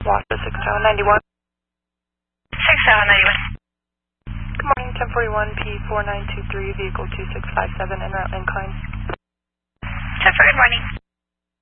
Wassa 6791. 6791. Good morning, 1041 P4923, vehicle 2657, en route incline. 10 good morning.